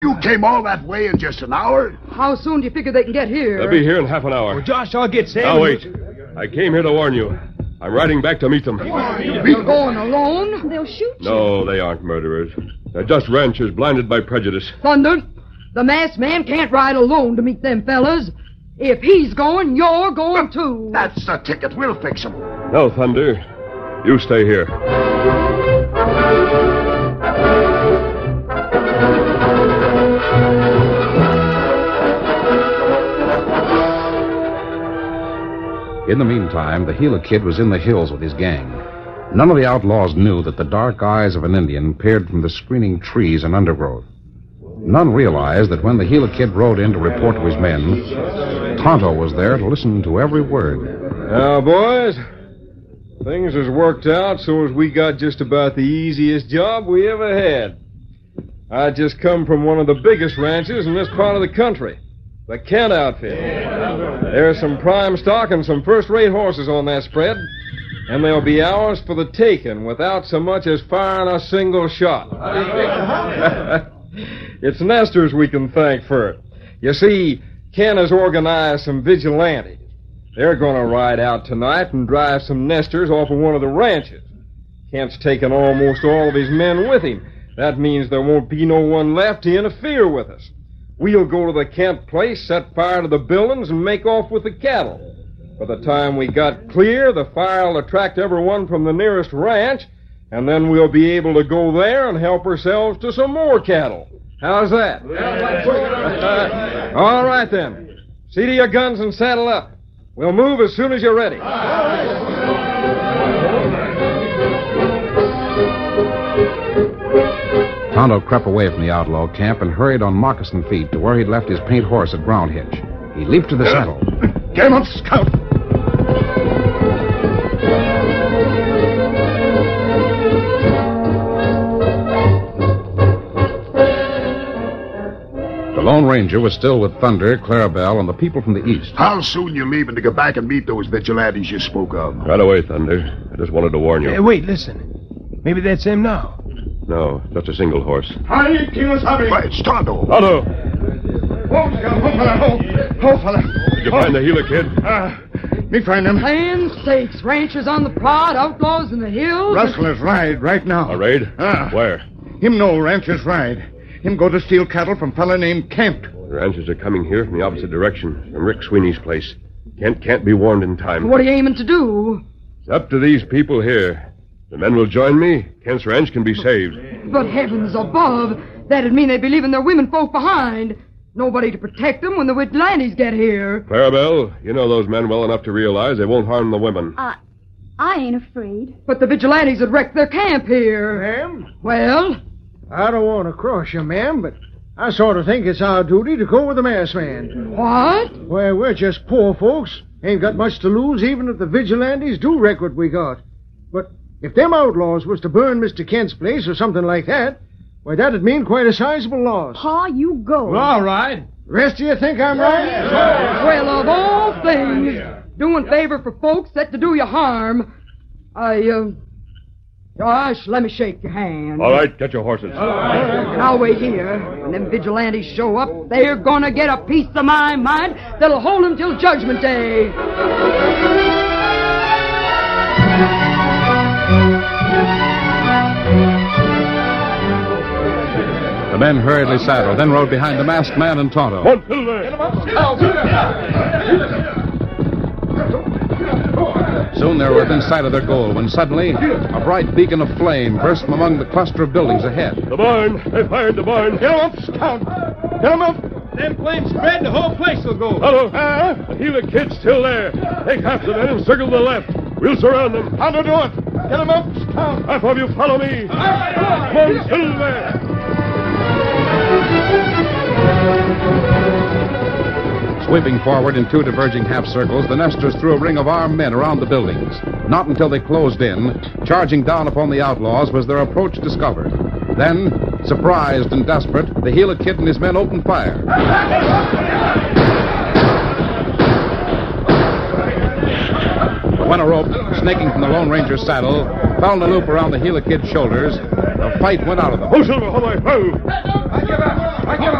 You came all that way in just an hour? How soon do you figure they can get here? They'll be here in half an hour. Well, Josh, I'll get Sam. Now, wait. I came here to warn you. I'm riding back to meet them. You're going alone? They'll shoot you. No, they aren't murderers. They're just ranchers blinded by prejudice. Thunder, the masked man can't ride alone to meet them fellas. If he's going, you're going too. That's the ticket. We'll fix him. No, Thunder. You stay here. In the meantime, the Gila Kid was in the hills with his gang. None of the outlaws knew that the dark eyes of an Indian peered from the screening trees and undergrowth. None realized that when the Gila Kid rode in to report to his men, Tonto was there to listen to every word. Now, boys, things has worked out so as we got just about the easiest job we ever had. I just come from one of the biggest ranches in this part of the country, the Kent outfit. There's some prime stock and some first-rate horses on that spread, and they'll be ours for the taking without so much as firing a single shot. It's Nesters we can thank for it. You see, Ken has organized some vigilantes. They're going to ride out tonight and drive some Nesters off of one of the ranches. Kent's taken almost all of his men with him. That means there won't be no one left to interfere with us. We'll go to the Kent place, set fire to the buildings, and make off with the cattle. By the time we got clear, the fire will attract everyone from the nearest ranch, and then we'll be able to go there and help ourselves to some more cattle. How's that? All right, then. See to your guns and saddle up. We'll move as soon as you're ready. Tonto crept away from the outlaw camp and hurried on moccasin feet to where he'd left his paint horse at Brown Hitch. He leaped to the saddle. Get him up, Scout. The Lone Ranger was still with Thunder, Clarabelle, and the people from the east. How soon you leaving to go back and meet those vigilantes you spoke of? Right away, Thunder. I just wanted to warn you. Wait, listen. Maybe that's him now. No, just a single horse. Why, it's Tonto. Tonto! Oh, fella. Did you find the Gila Kid? Me find him. Land sakes, ranchers on the prod, outlaws in the hills. Rustlers ride right now. A raid? Ah. Where? Him know ranchers ride. Him go to steal cattle from fella named Kent. The ranchers are coming here from the opposite direction, from Rick Sweeney's place. Kent can't be warned in time. What are you aiming to do? It's up to these people here. The men will join me. Kent's ranch can be saved. But heavens above, that'd mean they'd be leaving their women folk behind. Nobody to protect them when the vigilantes get here. Clarabelle, you know those men well enough to realize they won't harm the women. I ain't afraid. But the vigilantes would wreck their camp here. Ma'am? Well? I don't want to cross you, ma'am, but I sort of think it's our duty to go with the masked man. What? Well, we're just poor folks. Ain't got much to lose, even if the vigilantes do wreck what we got. But if them outlaws was to burn Mr. Kent's place or something like that, why, that'd mean quite a sizable loss. Pa, you go. Well, all right. Rest of you think I'm right? Well, of all things, doing favor for folks that to do you harm, Josh, let me shake your hand. All right, get your horses. And I'll wait here. When them vigilantes show up, they're gonna get a piece of my mind that'll hold them till Judgment Day. The men hurriedly saddled, then rode behind the masked man and Tonto. One, Silver! Soon they were within sight of their goal when suddenly a bright beacon of flame burst from among the cluster of buildings ahead. The barn! They fired the barn! Get him up, Scout. Get him up. Them flames spread, the whole place will go. Hello! The Gila Kid's still there. Take half the men and circle to the left. We'll surround them. How to do it? Get him up, Scout. Half of you follow me. Come on, Silver! Sweeping forward in two diverging half circles, the Nesters threw a ring of armed men around the buildings. Not until they closed in, charging down upon the outlaws, was their approach discovered. Then, surprised and desperate, the Gila Kid and his men opened fire. When a rope, snaking from the Lone Ranger's saddle, fell in a loop around the Gila Kid's shoulders, the fight went out of them. Oh, Silver, hold on. Oh. I give up.